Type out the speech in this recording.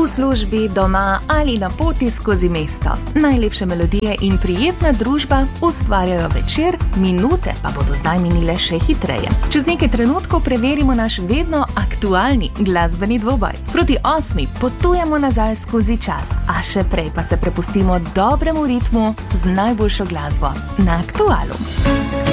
V službi, doma ali na poti skozi mesto. Najlepše melodije in prijetna družba ustvarjajo večer, minute pa bodo zdaj minile še hitreje. Čez nekaj trenutkov preverimo naš vedno aktualni glasbeni dvoboj. Proti 8 potujemo nazaj skozi čas, a še prej pa se prepustimo dobremu ritmu z najboljšo glasbo na Aktualu.